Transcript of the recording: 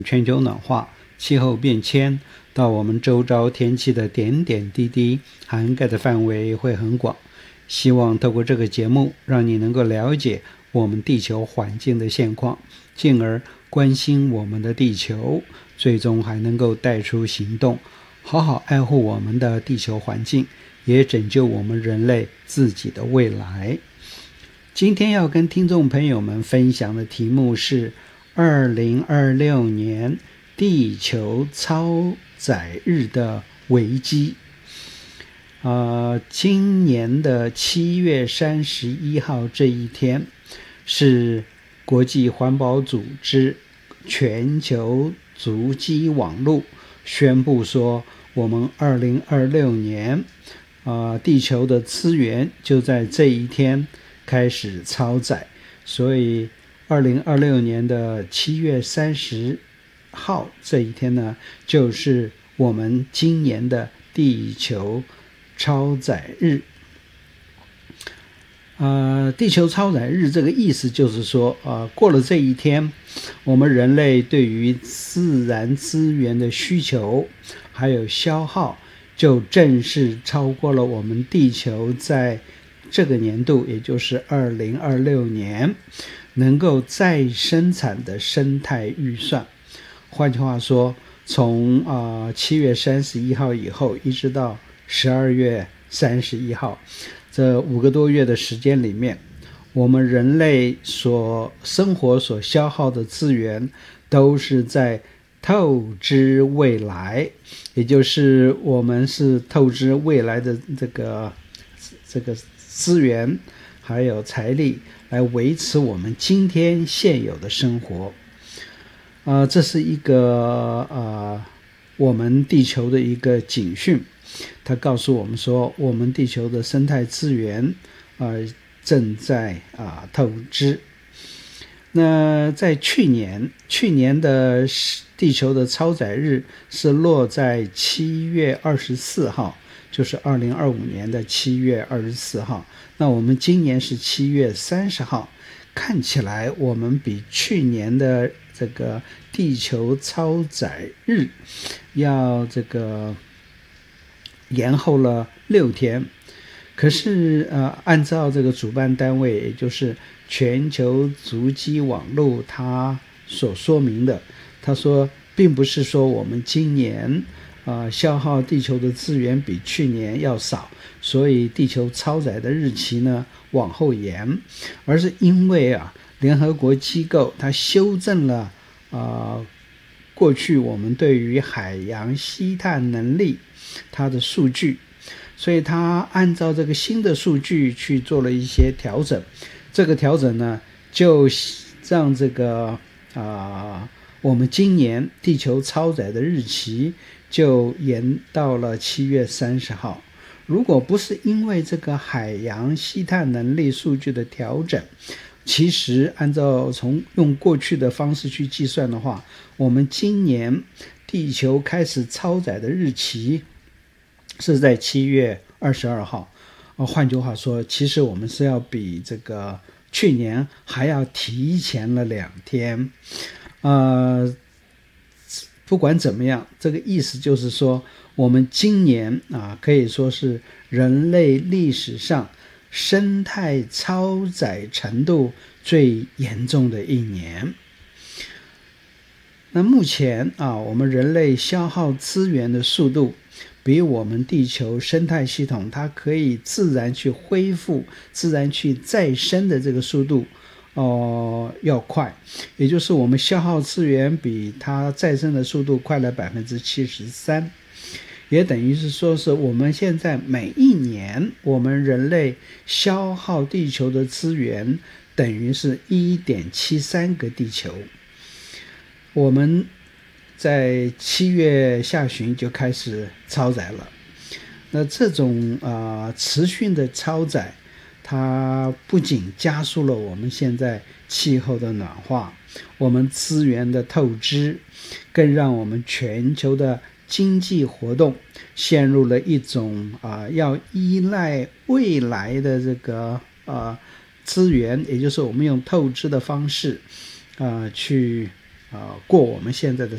全球暖化、气候变迁到我们周遭天气的点点滴滴，涵盖的范围会很广。希望透过这个节目，让你能够了解我们地球环境的现况，进而关心我们的地球，最终还能够带出行动，好好爱护我们的地球环境，也拯救我们人类自己的未来。今天要跟听众朋友们分享的题目是2026年地球超载日的危机。今年的7月31号这一天是国际环保组织全球足迹网络宣布说，我们2026年地球的资源就在这一天开始超载，所以2026年的7月30号这一天呢，就是我们今年的地球超载日。地球超载日这个意思就是说，过了这一天，我们人类对于自然资源的需求还有消耗，就正式超过了我们地球在这个年度，也就是2026年能够再生产的生态预算。换句话说，从7月31号以后一直到12月31号这5个多月的时间里面，我们人类生活所消耗的资源都是在透支未来，也就是我们是透支未来的这个资源还有财力来维持我们今天现有的生活。这是一个我们地球的一个警讯，它告诉我们说，我们地球的生态资源正在透支。那在去年的地球的超载日是落在7月24号，就是2025年的7月24号。那我们今年是7月30号，看起来我们比去年的这个地球超载日要延后了6天。可是按照这个主办单位，也就是全球足迹网络他所说明的，他说并不是说我们今年消耗地球的资源比去年要少，所以地球超载的日期呢往后延，而是因为联合国机构它修正了过去我们对于海洋吸碳能力它的数据，所以它按照这个新的数据去做了一些调整。这个调整呢，就让我们今年地球超载的日期就延到了7月30号。如果不是因为这个海洋吸碳能力数据的调整，其实按照用过去的方式去计算的话，我们今年地球开始超载的日期是在7月22号。换句话说，其实我们是要比这个去年还要提前了2天。不管怎么样，这个意思就是说，我们今年可以说是人类历史上生态超载程度最严重的一年。那目前我们人类消耗资源的速度比我们地球生态系统它可以自然去恢复、自然去再生的这个速度要快，也就是我们消耗资源比它再生的速度快了 73%， 也等于是说是我们现在每一年我们人类消耗地球的资源等于是 1.73 个地球。我们在7月下旬就开始超载了。那这种持续的超载，它不仅加速了我们现在气候的暖化，我们资源的透支，更让我们全球的经济活动陷入了一种要依赖未来的这个资源，也就是我们用透支的方式去过我们现在的